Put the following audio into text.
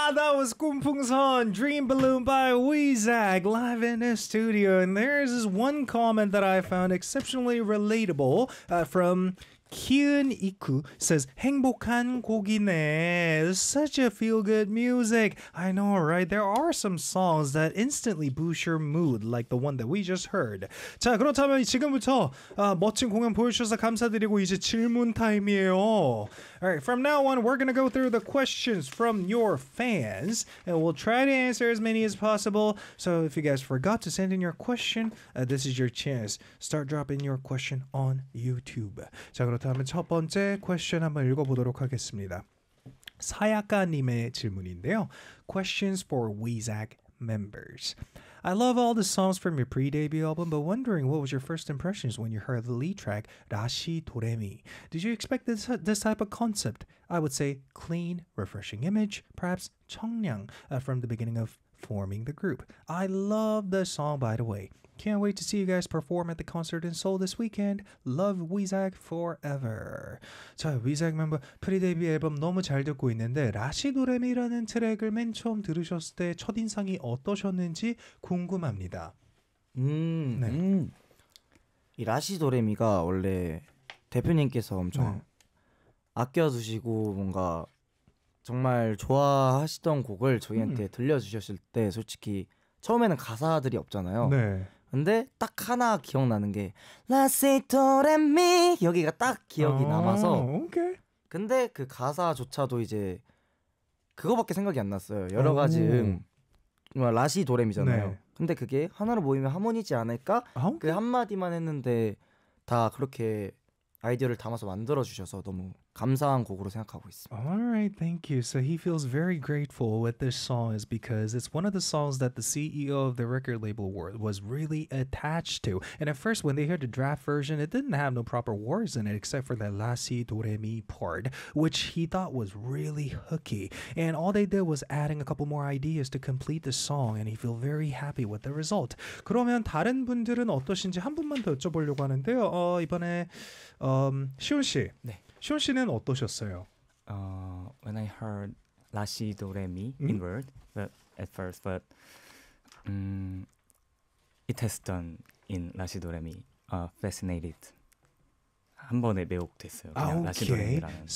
That was 꿈풍선 Dream Balloon by Weezag live in the studio. And there's this one comment that I found exceptionally relatable from Kyun Iku says 행복한 곡이네. Such a feel-good music. I know, right? There are some songs that instantly boost your mood, like the one that we just heard. 자, 그렇다면 지금부터 멋진 공연 보여주셔서 감사드리고 이제 질문 타임이에요. Alright, from now on, we're gonna go through the questions from your fans, and we'll try to answer as many as possible. So if you guys forgot to send in your question, this is your chance. Start dropping your question on YouTube. 자, 그렇다면 첫 번째 question 한번 읽어보도록 하겠습니다. 사야카님의 질문인데요. Questions for Weezag members. I love all the songs from your pre-debut album, but wondering what was your first impressions when you heard the lead track, Rashi Doremi? Did you expect this type of concept? I would say clean, refreshing image, perhaps 청량 from the beginning of forming the group. I love the song, by the way. Can't wait to see you guys perform at the concert in Seoul this weekend. Love Weezag forever. 자, Weezag 멤버 프리데뷔 앨범 너무 잘 듣고 있는데 라시도레미라는 트랙을 맨 처음 들으셨을 때 첫인상이 어떠셨는지 궁금합니다. 이 라시도레미가 원래 대표님께서 엄청 아껴두시고 뭔가 정말 좋아하시던 곡을 저희한테 들려주셨을 때 솔직히 처음에는 가사들이 없잖아요. 네. 근데 딱 하나 기억나는 게 라시도레미 여기가 딱 기억이 남아서 오케이. 근데 그 가사조차도 이제 그거밖에 생각이 안 났어요. 여러 가지 라시도레미잖아요. 네. 근데 그게 하나로 모이면 하모니지 않을까? 그 한마디만 했는데 다 그렇게 아이디어를 담아서 만들어주셔서 너무 감사한 곡으로 생각하고 있습니다. Alright, thank you. So he feels very grateful with this song is because it's one of the songs that the CEO of the record label was really attached to. And at first when they heard the draft version, it didn't have no proper words in it except for the La Si Do Re Mi part, which he thought was really hooky. And all they did was adding a couple more ideas to complete the song, and he feel very happy with the result. 그러면 다른 분들은 어떠신지 한 분만 더 여쭤보려고 하는데요. 이번에 시온 씨. 네. 시온 씨는 어떠셨어요? When I heard 라시 도레미 in word, but at first, but it has done in 라시 도레미, fascinated. 한 번에 매혹됐어요. 그냥 라시 도레미라는.